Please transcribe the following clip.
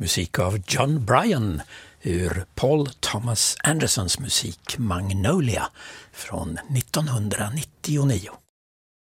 Musik av John Bryan ur Paul Thomas Andersons musik Magnolia från 1999.